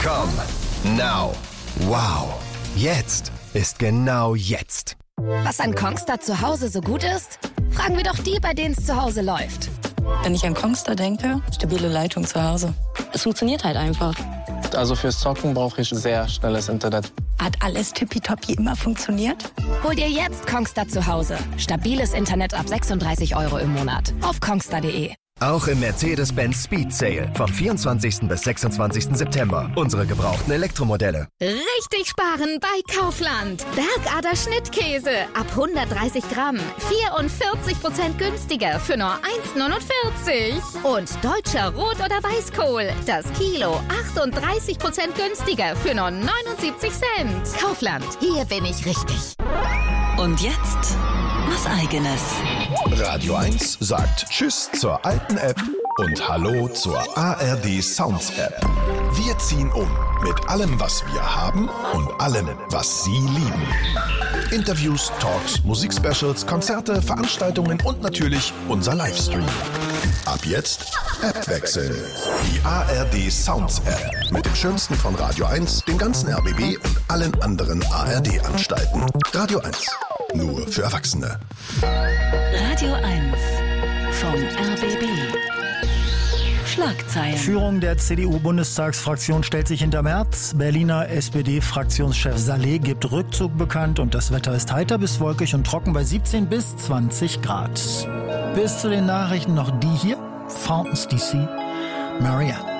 Komm, now. Wow. Jetzt ist genau jetzt. Was an Kongstar zu Hause so gut ist? Fragen wir doch die, bei denen es zu Hause läuft. Wenn ich an Kongstar denke, stabile Leitung zu Hause. Es funktioniert halt einfach. Also fürs Zocken brauche ich sehr schnelles Internet. Hat alles tippitoppi immer funktioniert? Hol dir jetzt Kongstar zu Hause. Stabiles Internet ab 36 € im Monat. Auf kongstar.de. Auch im Mercedes-Benz Speed Sale vom 24. bis 26. September. Unsere gebrauchten Elektromodelle. Richtig sparen bei Kaufland. Bergader Schnittkäse ab 130 Gramm. 44% günstiger für nur 1,49. Und deutscher Rot- oder Weißkohl. Das Kilo 38% günstiger für nur 79 Cent. Kaufland, hier bin ich richtig. Und jetzt was Eigenes. Radio 1 sagt Tschüss zur alten App und Hallo zur ARD Sounds App. Wir ziehen um mit allem, was wir haben und allem, was Sie lieben. Interviews, Talks, Musikspecials, Konzerte, Veranstaltungen und natürlich unser Livestream. Ab jetzt App wechseln. Die ARD Sounds App mit dem Schönsten von Radio 1, dem ganzen RBB und allen anderen ARD-Anstalten. Radio 1. Nur für Erwachsene. Radio 1 vom RBB. Schlagzeilen. Führung der CDU-Bundestagsfraktion stellt sich hinter Merz. Berliner SPD-Fraktionschef Saleh gibt Rückzug bekannt und das Wetter ist heiter bis wolkig und trocken bei 17 bis 20 Grad. Bis zu den Nachrichten noch die hier. Fountains DC. Marianne.